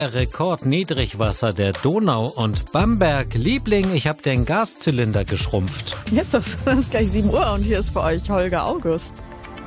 Rekordniedrigwasser der Donau und Bamberg. Liebling, ich habe den Gaszylinder geschrumpft. Hier ist das. Es ist gleich 7 Uhr und hier ist für euch Holger August.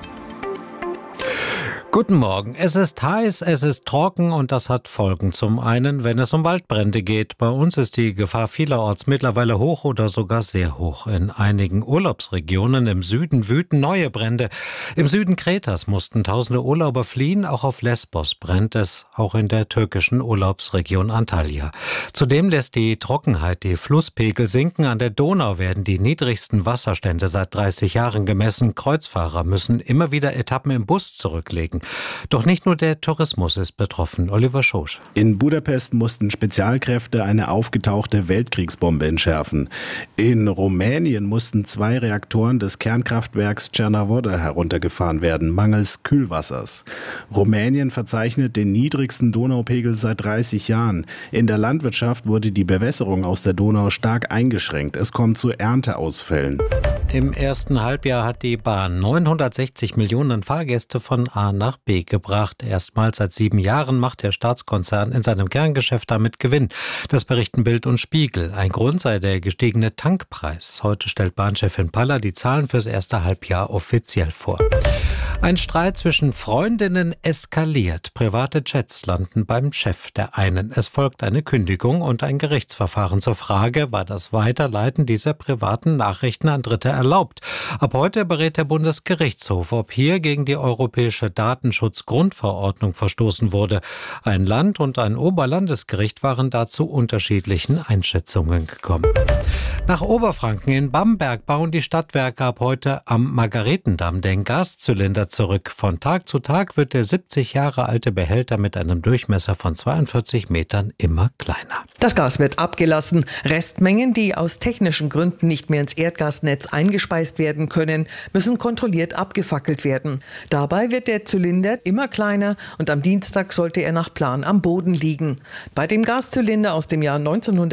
Guten Morgen. Es ist heiß, es ist trocken und das hat Folgen. Zum einen, wenn es um Waldbrände geht. Bei uns ist die Gefahr vielerorts mittlerweile hoch oder sogar sehr hoch. In einigen Urlaubsregionen im Süden wüten neue Brände. Im Süden Kretas mussten tausende Urlauber fliehen. Auch auf Lesbos brennt es, auch in der türkischen Urlaubsregion Antalya. Zudem lässt die Trockenheit die Flusspegel sinken. An der Donau werden die niedrigsten Wasserstände seit 30 Jahren gemessen. Kreuzfahrer müssen immer wieder Etappen im Bus zurücklegen. Doch nicht nur der Tourismus ist betroffen. Oliver Schosch. In Budapest mussten Spezialkräfte eine aufgetauchte Weltkriegsbombe entschärfen. In Rumänien mussten 2 Reaktoren des Kernkraftwerks Cernavodă heruntergefahren werden, mangels Kühlwassers. Rumänien verzeichnet den niedrigsten Donaupegel seit 30 Jahren. In der Landwirtschaft wurde die Bewässerung aus der Donau stark eingeschränkt. Es kommt zu Ernteausfällen. Im ersten Halbjahr hat die Bahn 960 Millionen Fahrgäste von A nach B gebracht. Erstmals seit 7 Jahren macht der Staatskonzern in seinem Kerngeschäft damit Gewinn. Das berichten Bild und Spiegel. Ein Grund sei der gestiegene Tankpreis. Heute stellt Bahnchefin Paller die Zahlen fürs erste Halbjahr offiziell vor. Ein Streit zwischen Freundinnen eskaliert. Private Chats landen beim Chef der einen. Es folgt eine Kündigung und ein Gerichtsverfahren zur Frage, war das Weiterleiten dieser privaten Nachrichten an Dritte erlaubt. Ab heute berät der Bundesgerichtshof, ob hier gegen die Europäische Datenschutzgrundverordnung verstoßen wurde. Ein Land- und ein Oberlandesgericht waren dazu unterschiedlichen Einschätzungen gekommen. Nach Oberfranken in Bamberg bauen die Stadtwerke ab heute am Margaretendamm den Gaszylinder zurück. Von Tag zu Tag wird der 70 Jahre alte Behälter mit einem Durchmesser von 42 Metern immer kleiner. Das Gas wird abgelassen. Restmengen, die aus technischen Gründen nicht mehr ins Erdgasnetz eingespeist werden können, müssen kontrolliert abgefackelt werden. Dabei wird der Zylinder immer kleiner und am Dienstag sollte er nach Plan am Boden liegen. Bei dem Gaszylinder aus dem Jahr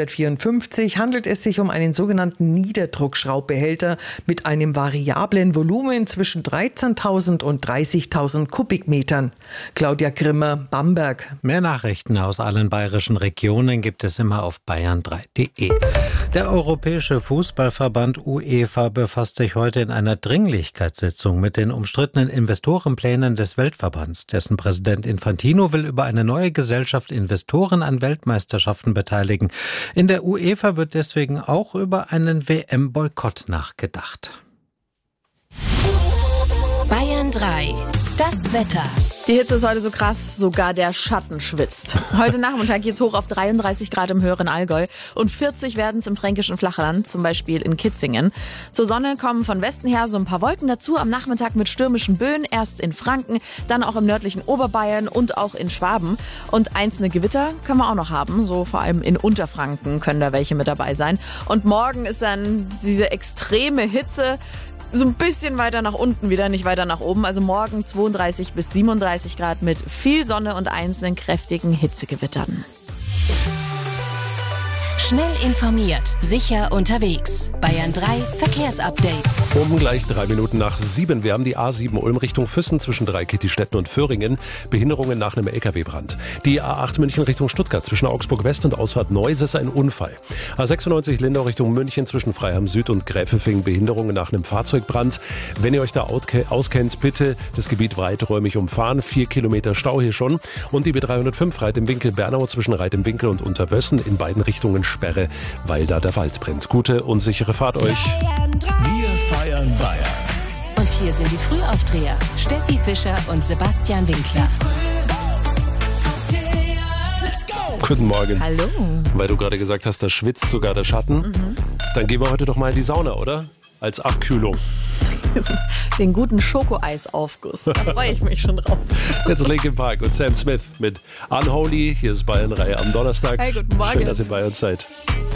1954 handelt es sich um einen sogenannten Niederdruckschraubbehälter mit einem variablen Volumen zwischen 13.000 und 30.000 Kubikmetern. Claudia Grimmer, Bamberg. Mehr Nachrichten aus allen bayerischen Regionen gibt es immer auf bayern3.de. Der Europäische Fußballverband UEFA befasst sich heute in einer Dringlichkeitssitzung mit den umstrittenen Investorenplänen des Weltverbands. Dessen Präsident Infantino will über eine neue Gesellschaft Investoren an Weltmeisterschaften beteiligen. In der UEFA wird deswegen auch über einen WM-Boykott nachgedacht. Bayern 3. Das Wetter. Die Hitze ist heute so krass, sogar der Schatten schwitzt. Heute Nachmittag geht's hoch auf 33 Grad im höheren Allgäu und 40 werden es im fränkischen Flachland, zum Beispiel in Kitzingen. Zur Sonne kommen von Westen her so ein paar Wolken dazu, am Nachmittag mit stürmischen Böen, erst in Franken, dann auch im nördlichen Oberbayern und auch in Schwaben. Und einzelne Gewitter können wir auch noch haben, so vor allem in Unterfranken können da welche mit dabei sein. Und morgen ist dann diese extreme Hitze so ein bisschen weiter nach unten wieder, nicht weiter nach oben. Also morgen 32 bis 37 Grad mit viel Sonne und einzelnen kräftigen Hitzegewittern. Schnell informiert, sicher unterwegs. Bayern 3 Verkehrsupdate. Um gleich 3 Minuten nach 7. Wir haben die A7 Ulm Richtung Füssen zwischen Dreikitti-Stetten und Föhringen. Behinderungen nach einem LKW-Brand. Die A8 München Richtung Stuttgart zwischen Augsburg West und Ausfahrt Neuss ist ein Unfall. A96 Lindau Richtung München zwischen Freiham Süd und Gräfelfing. Behinderungen nach einem Fahrzeugbrand. Wenn ihr euch da auskennt, bitte das Gebiet weiträumig umfahren. 4 Kilometer Stau hier schon. Und die B305 Reit im Winkel Bernau zwischen Reit im Winkel und Unterwössen in beiden Richtungen Sperre, weil da der Wald brennt. Gute und sichere Fahrt euch. Wir feiern Bayern. Und hier sind die Frühaufdreher. Steffi Fischer und Sebastian Winkler. Guten Morgen. Hallo. Weil du gerade gesagt hast, da schwitzt sogar der Schatten. Dann gehen wir heute doch mal in die Sauna, oder? Als Abkühlung. Den guten Schokoeisaufguss, da freue ich mich schon drauf. Jetzt Linkin Park und Sam Smith mit Unholy. Hier ist Bayern 3 am Donnerstag. Hey, guten Morgen. Schön, dass ihr bei uns seid.